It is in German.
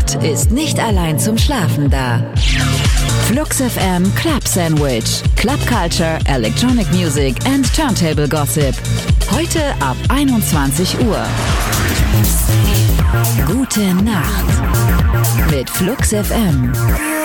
Nacht ist nicht allein zum Schlafen da. Flux FM Club Sandwich. Club Culture, Electronic Music and Turntable Gossip. Heute ab 21 Uhr. Gute Nacht mit Flux FM.